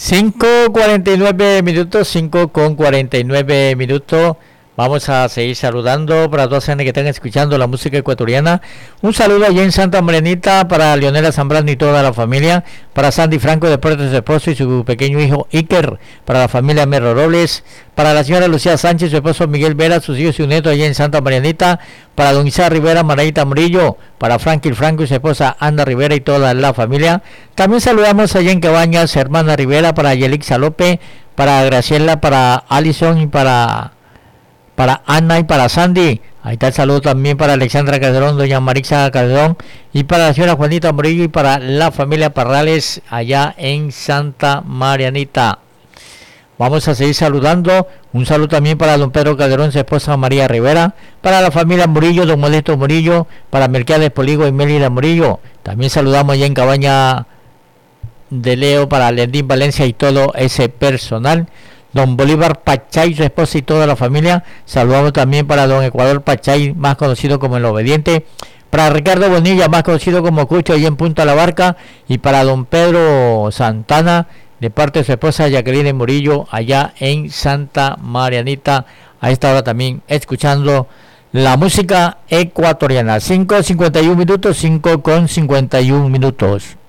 5:49, 5:49. Vamos a seguir saludando para todas las que están escuchando la música ecuatoriana. Un saludo allí en Santa Marianita para Leonela Zambrano y toda la familia, para Sandy Franco de Puerto de su esposo y su pequeño hijo Iker, para la familia Merro Robles, para la señora Lucía Sánchez, su esposo Miguel Vera, sus hijos y su nieto allí en Santa Marianita, para don Isaac Rivera, Maraita Murillo, para Franklin Franco y su esposa Ana Rivera y toda la familia. También saludamos allí en Cabañas, hermana Rivera, para Yelixa López, para Graciela, para Alison y para Ana y para Sandy. Ahí está el saludo también para Alexandra Calderón, doña Marixa Calderón y para la señora Juanita Murillo y para la familia Parrales allá en Santa Marianita. Vamos a seguir saludando. Un saludo también para don Pedro Calderón, su esposa María Rivera, para la familia Murillo, don Modesto Murillo, para Melquiades Poligo y Mélida Murillo. También saludamos allá en Cabaña de Leo para Lendín Valencia y todo ese personal. Don Bolívar Pachay, su esposa y toda la familia. Saludamos también para don Ecuador Pachay, más conocido como el Obediente, para Ricardo Bonilla, más conocido como Cucho, allí en Punta La Barca, y para don Pedro Santana, de parte de su esposa Jacqueline Murillo, allá en Santa Marianita, a esta hora también escuchando la música ecuatoriana. 5:51, 5:51.